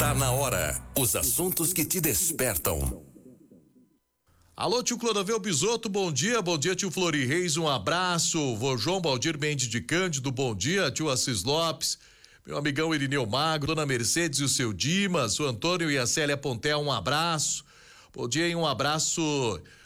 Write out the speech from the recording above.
Tá na hora. Os assuntos que te despertam. Alô, tio Clodovel Bisotto, bom dia, tio Flori Reis, um abraço, vô João Baldir Mendes de Cândido, bom dia, tio Assis Lopes, meu amigão Irineu Magro, dona Mercedes e o seu Dimas, o Antônio e a Célia Pontel, um abraço, bom dia e um abraço